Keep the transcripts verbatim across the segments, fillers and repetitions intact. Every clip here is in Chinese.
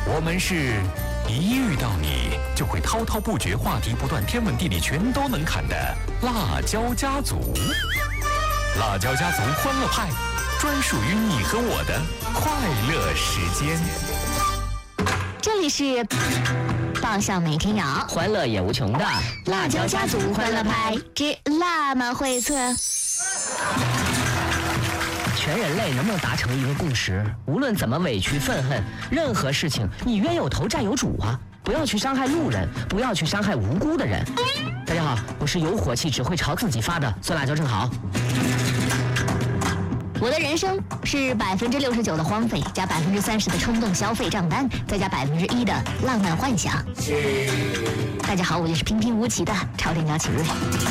我们是一遇到你就会滔滔不绝、话题不断、天文地理全都能侃的辣椒家族。辣椒家族欢乐派，专属于你和我的快乐时间。 这里是爆笑每天有， 欢乐也无穷的辣椒家族欢乐派之辣妈会测。 全人类能不能达成一个共识？无论怎么委屈愤恨，任何事情你冤有头债有主啊！不要去伤害路人，不要去伤害无辜的人。大家好，我是有火气只会朝自己发的酸辣椒正好。 我的人生是百分之六十九的荒废，加百分之三十的冲动消费账单，再加百分之一的浪漫幻想。大家好，我就是平平无奇的超电鸟启瑞。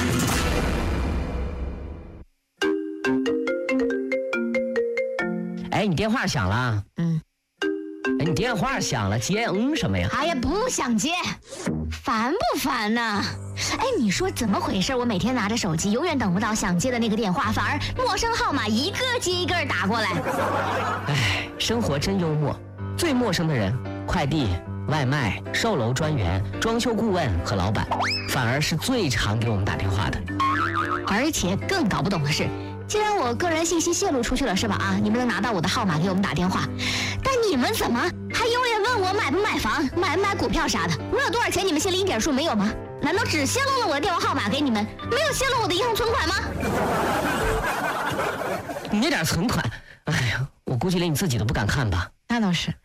哎，你电话响了？ 嗯。 哎，你电话响了，接嗯什么呀？ 哎呀，不想接，烦不烦呢？哎，你说怎么回事？我每天拿着手机，永远等不到想接的那个电话，反而陌生号码一个接一个打过来。 哎，生活真幽默，最陌生的人，快递、外卖、售楼专员、装修顾问和老板，反而是最常给我们打电话的。 而且更搞不懂的是，既然我个人信息泄露出去了是吧？啊，你们能拿到我的号码给我们打电话，但你们怎么还有脸问我买不买房、买不买股票啥的？我有多少钱你们心里一点数没有吗？难道只泄露了我的电话号码给你们，没有泄露我的银行存款吗？ 你那点存款，哎呀，我估计连你自己都不敢看吧？ 那倒是。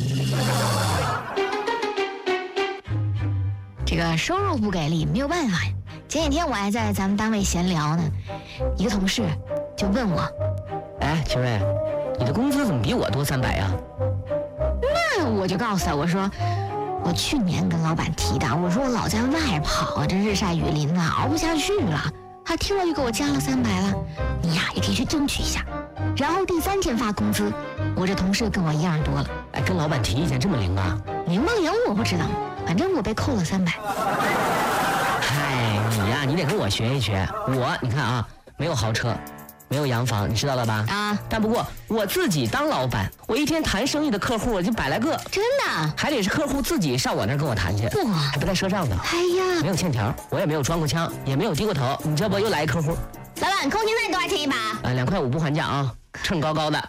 这个收入不给力，没有办法呀。前几天我还在咱们单位闲聊呢，一个同事就问我：“ 哎，秦瑞，你的工资怎么比我多三百呀？” 那我就告诉他，我说我去年跟老板提的，我说我老在外跑，这日晒雨淋的，熬不下去了。他听了就给我加了三百了，你呀也可以去争取一下。然后第三天发工资，我这同事跟我一样多了。 哎，跟老板提意见这么灵啊？ 灵不灵我不知道，反正我被扣了三百。 嗨，你呀，你得跟我学一学。我，你看啊，没有豪车，没有洋房，你知道了吧？ 啊！ 但不过我自己当老板，我一天谈生意的客户就百来个， 真的， 还得是客户自己上我那儿跟我谈去， 哇， 还不带赊账的。 哎呀， 没有欠条，我也没有装过枪，也没有低过头。你这不又来一客户？ 老板，空心菜多少钱一把？ 啊，两块五不还价啊，秤高高的。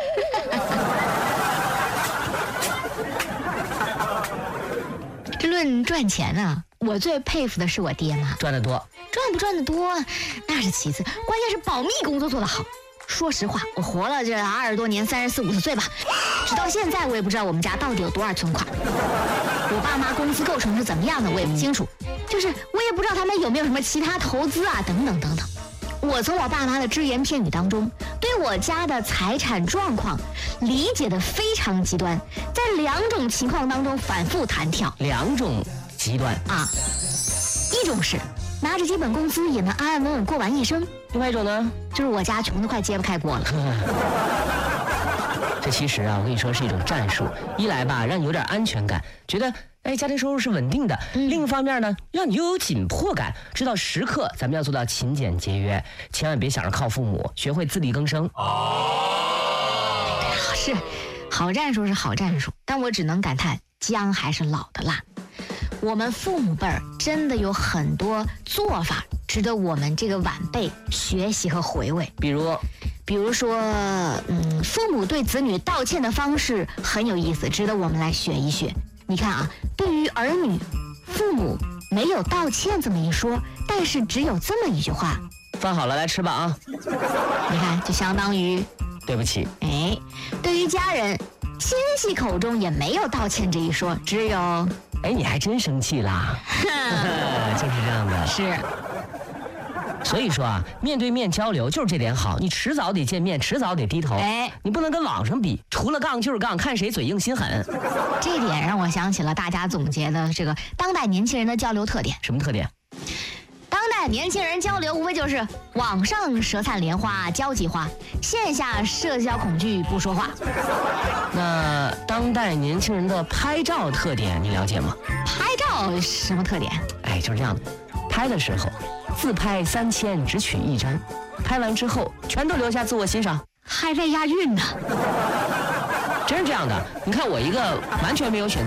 这论赚钱啊，我最佩服的是我爹妈， 赚得多。 赚不赚得多那是其次，关键是保密工作做得好。说实话，我活了这二十多年，三十四五十岁吧，直到现在我也不知道我们家到底有多少存款。我爸妈工资构成是怎么样的我也不清楚，就是我也不知道他们有没有什么其他投资啊等等等等。我从我爸妈的只言片语当中，对我家的财产状况理解的非常极端，在两种情况当中反复弹跳。 两种极端啊，一种是拿着基本工资也能安安稳稳过完一生， 另外一种呢， 就是我家穷得快揭不开锅了。 这其实啊，我跟你说是一种战术，一来吧让你有点安全感，觉得哎家庭收入是稳定的， 嗯、 另一方面呢让你又有紧迫感，知道时刻咱们要做到勤俭节约，千万别想着靠父母，学会自力更生。 哦，是好战术是好战术，但我只能感叹姜还是老的辣。我们父母辈儿真的有很多做法值得我们这个晚辈学习和回味， 比如比如说嗯，父母对子女道歉的方式很有意思，值得我们来学一学。你看啊，对于儿女，父母没有道歉这么一说，但是只有这么一句话： 饭好了，来吃吧啊！ 你看，就相当于对不起。 哎，对于家人，亲戚口中也没有道歉这一说，只有哎，你还真生气啦？就是这样的。 是。 所以说啊，面对面交流就是这点好，你迟早得见面，迟早得低头。 哎， 你不能跟网上比，除了杠就是杠，看谁嘴硬心狠。 这点让我想起了大家总结的这个当代年轻人的交流特点。 什么特点？ 当代年轻人交流无非就是网上舌灿莲花交际花，线下社交恐惧不说话。 那当代年轻人的拍照特点你了解吗？ 拍照什么特点？ 哎，就是这样的，拍的时候自拍三千只取一张，拍完之后全都留下自我欣赏， 还在押韵呢。 真是这样的。你看我一个完全没有选择